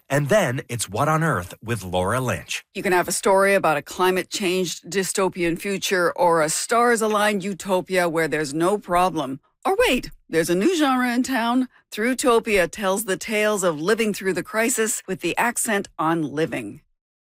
And then it's What on Earth with Laura Lynch. You can have a story about a climate-changed dystopian future or a stars-aligned utopia where there's no problem. Or wait, there's a new genre in town. Throughtopia tells the tales of living through the crisis with the accent on living.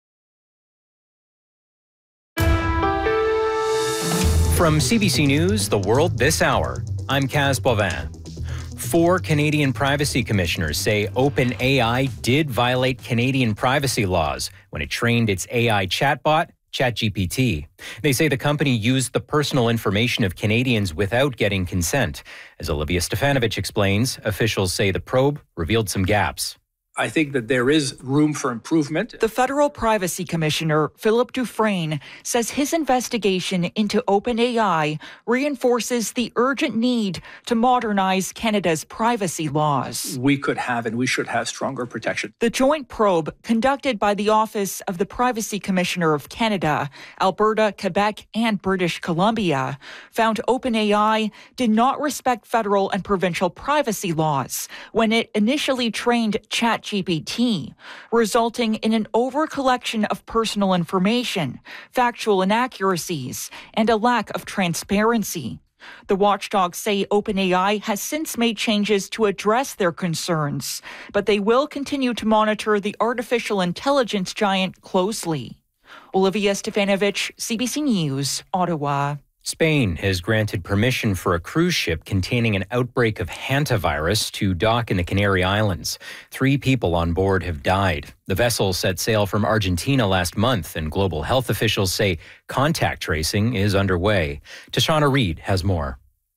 From CBC News, The World This Hour, I'm Kaz Bovin. 4 Canadian privacy commissioners say OpenAI did violate Canadian privacy laws when it trained its AI chatbot, ChatGPT. They say the company used the personal information of Canadians without getting consent. As Olivia Stefanovich explains, officials say the probe revealed some gaps. I think that there is room for improvement. The Federal Privacy Commissioner, Philip Dufresne, says his investigation into OpenAI reinforces the urgent need to modernize Canada's privacy laws. We could have and we should have stronger protection. The joint probe, conducted by the Office of the Privacy Commissioner of Canada, Alberta, Quebec, and British Columbia, found OpenAI did not respect federal and provincial privacy laws when it initially trained ChatGPT, resulting in an over-collection of personal information, factual inaccuracies, and a lack of transparency. The watchdogs say OpenAI has since made changes to address their concerns, but they will continue to monitor the artificial intelligence giant closely. Olivia Stefanovich, CBC News, Ottawa. Spain has granted permission for a cruise ship containing an outbreak of hantavirus to dock in the Canary Islands. 3 people on board have died. The vessel set sail from Argentina last month, and global health officials say contact tracing is underway. Tashana Reid has more.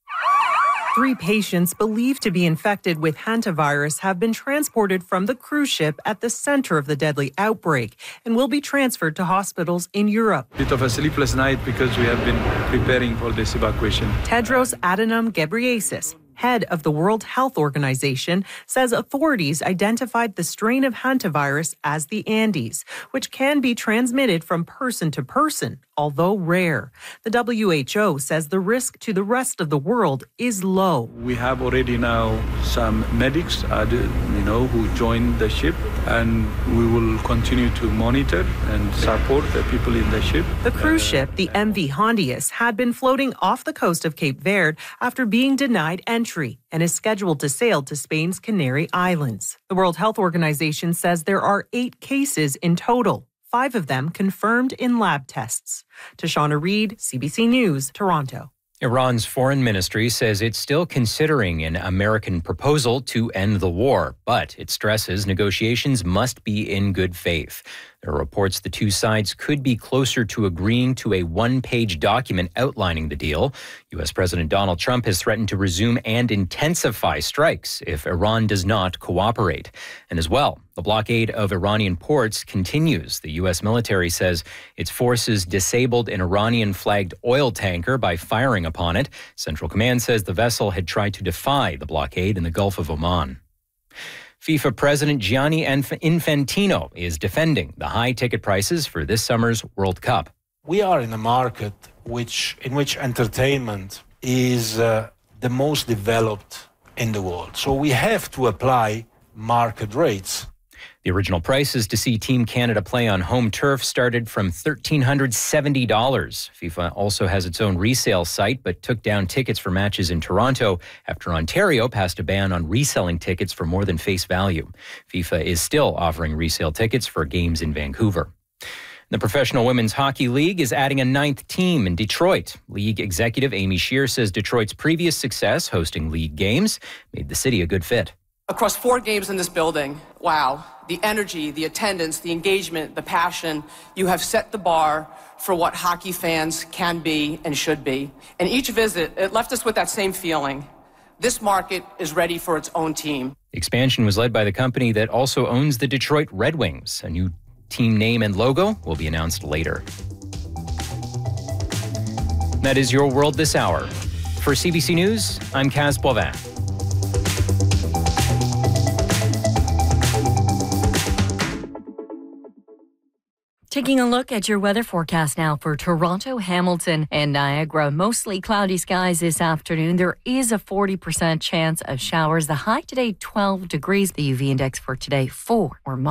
3 patients believed to be infected with hantavirus have been transported from the cruise ship at the center of the deadly outbreak and will be transferred to hospitals in Europe. Bit of a sleepless night because we have been preparing for this evacuation. Tedros Adhanom Ghebreyesus, head of the World Health Organization, says authorities identified the strain of hantavirus as the Andes, which can be transmitted from person to person, although rare. The WHO says the risk to the rest of the world is low. We have already now some medics who joined the ship, and we will continue to monitor and support the people in the ship. The cruise ship, the MV Hondius, had been floating off the coast of Cape Verde after being denied entry and is scheduled to sail to Spain's Canary Islands. The World Health Organization says there are 8 cases in total, 5 of them confirmed in lab tests. Tashana Reid, CBC News, Toronto. Iran's foreign ministry says it's still considering an American proposal to end the war, but it stresses negotiations must be in good faith. There are reports the 2 sides could be closer to agreeing to a 1-page document outlining the deal. U.S. President Donald Trump has threatened to resume and intensify strikes if Iran does not cooperate. And as well, the blockade of Iranian ports continues. The U.S. military says its forces disabled an Iranian-flagged oil tanker by firing upon it. Central Command says the vessel had tried to defy the blockade in the Gulf of Oman. FIFA President Gianni Infantino is defending the high ticket prices for this summer's World Cup. We are in a market in which entertainment is the most developed in the world. So we have to apply market rates. The original prices to see Team Canada play on home turf started from $1,370. FIFA also has its own resale site, but took down tickets for matches in Toronto after Ontario passed a ban on reselling tickets for more than face value. FIFA is still offering resale tickets for games in Vancouver. The Professional Women's Hockey League is adding a 9th team in Detroit. League executive Amy Shear says Detroit's previous success hosting league games made the city a good fit. Across 4 games in this building, wow, the energy, the attendance, the engagement, the passion, you have set the bar for what hockey fans can be and should be. And each visit, it left us with that same feeling. This market is ready for its own team. Expansion was led by the company that also owns the Detroit Red Wings. A new team name and logo will be announced later. That is your World This Hour. For CBC News, I'm Kaz Bovin. Taking a look at your weather forecast now for Toronto, Hamilton, and Niagara. Mostly cloudy skies this afternoon. There is a 40% chance of showers. The high today, 12 degrees. The UV index for today, 4 or